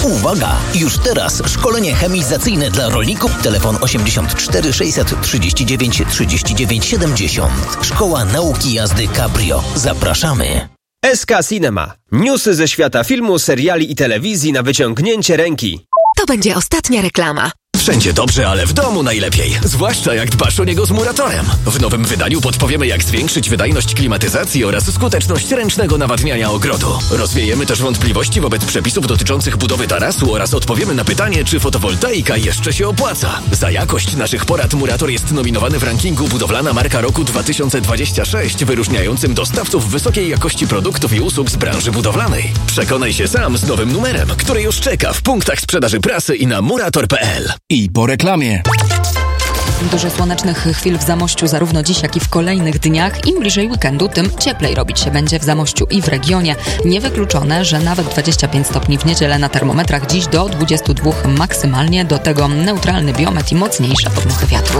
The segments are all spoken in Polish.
Uwaga! Już teraz szkolenie chemizacyjne dla rolników. Telefon 84 639 39 70. Szkoła Nauki Jazdy Cabrio. Zapraszamy. SK Cinema. Newsy ze świata filmu, seriali i telewizji na wyciągnięcie ręki. To będzie ostatnia reklama. Wszędzie dobrze, ale w domu najlepiej. Zwłaszcza jak dbasz o niego z Muratorem. W nowym wydaniu podpowiemy, jak zwiększyć wydajność klimatyzacji oraz skuteczność ręcznego nawadniania ogrodu. Rozwiejemy też wątpliwości wobec przepisów dotyczących budowy tarasu oraz odpowiemy na pytanie, czy fotowoltaika jeszcze się opłaca. Za jakość naszych porad Murator jest nominowany w rankingu Budowlana Marka Roku 2026, wyróżniającym dostawców wysokiej jakości produktów i usług z branży budowlanej. Przekonaj się sam z nowym numerem, który już czeka w punktach sprzedaży prasy i na murator.pl. I po reklamie. Dużo słonecznych chwil w Zamościu zarówno dziś, jak i w kolejnych dniach. Im bliżej weekendu, tym cieplej robić się będzie w Zamościu i w regionie. Niewykluczone, że nawet 25 stopni w niedzielę na termometrach, dziś do 22 maksymalnie, do tego neutralny biometr i mocniejsze podmuchy wiatru.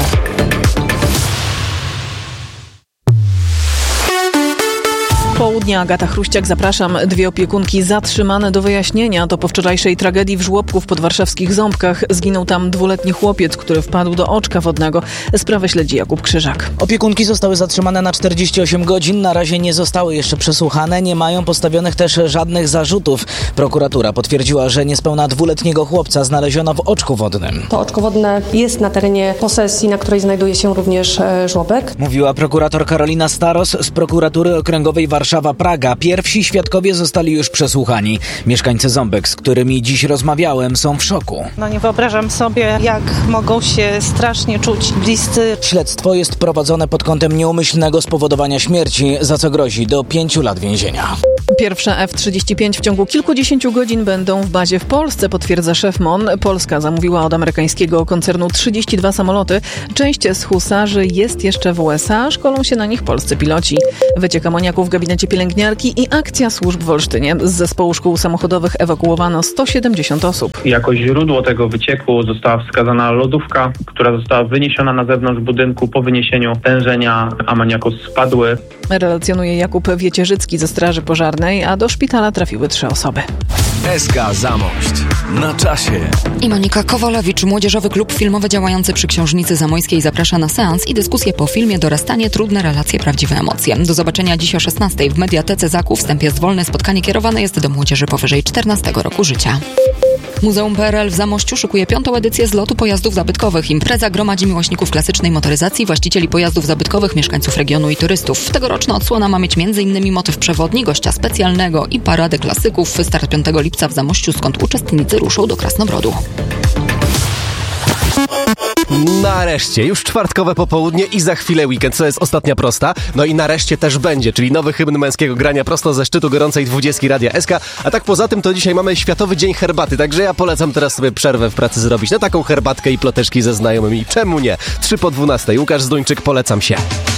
Południe, Agata Chruściak, zapraszam. 2 opiekunki zatrzymane do wyjaśnienia. To po wczorajszej tragedii w żłobku w podwarszawskich Ząbkach. Zginął tam 2-letni chłopiec, który wpadł do oczka wodnego. Sprawę śledzi Jakub Krzyżak. Opiekunki zostały zatrzymane na 48 godzin. Na razie nie zostały jeszcze przesłuchane. Nie mają postawionych też żadnych zarzutów. Prokuratura potwierdziła, że niespełna 2-letniego chłopca znaleziono w oczku wodnym. To oczko wodne jest na terenie posesji, na której znajduje się również żłobek. Mówiła prokurator Karolina Staros z prokuratury okręgowej Warszawa-Praga. Pierwsi świadkowie zostali już przesłuchani. Mieszkańcy Ząbek, z którymi dziś rozmawiałem, są w szoku. Nie wyobrażam sobie, jak mogą się strasznie czuć bliscy. Śledztwo jest prowadzone pod kątem nieumyślnego spowodowania śmierci, za co grozi do 5 lat więzienia. Pierwsze F-35 w ciągu kilkudziesięciu godzin będą w bazie w Polsce, potwierdza szef MON. Polska zamówiła od amerykańskiego koncernu 32 samoloty. Część z husarzy jest jeszcze w USA, szkolą się na nich polscy piloci. Wyciek amoniaku w gabinecie pielęgniarki i akcja służb w Olsztynie. Z zespołu szkół samochodowych ewakuowano 170 osób. Jako źródło tego wycieku została wskazana lodówka, która została wyniesiona na zewnątrz budynku. Po wyniesieniu tężenia amoniaku spadły. Relacjonuje Jakub Wiecierzycki ze Straży Pożarnej, a do szpitala trafiły 3 osoby. SK Zamość. Na czasie. I Monika Kowalewicz, młodzieżowy klub filmowy działający przy Książnicy Zamojskiej, zaprasza na seans i dyskusję po filmie Dorastanie, trudne relacje, prawdziwe emocje. Do zobaczenia dziś o 16:00 w Mediatece Zaków. Wstęp jest wolny. Spotkanie kierowane jest do młodzieży powyżej 14 roku życia. Muzeum PRL w Zamościu szykuje 5. edycję zlotu pojazdów zabytkowych. Impreza gromadzi miłośników klasycznej motoryzacji, właścicieli pojazdów zabytkowych, mieszkańców regionu i turystów. Tegoroczna odsłona ma mieć m.in. motyw przewodni, gościa specjalnego i paradę klasyków. Start 5 lipca w Zamościu, skąd uczestnicy ruszą do Krasnobrodu. Nareszcie, już czwartkowe popołudnie i za chwilę weekend, co jest ostatnia prosta. No i nareszcie też będzie, czyli nowy hymn męskiego grania prosto ze szczytu gorącej 20 Radia SK. A tak poza tym to dzisiaj mamy Światowy Dzień Herbaty, także ja polecam teraz sobie przerwę w pracy zrobić na taką herbatkę i ploteczki ze znajomymi. Czemu nie? 3 po 12. Łukasz Zduńczyk, polecam się.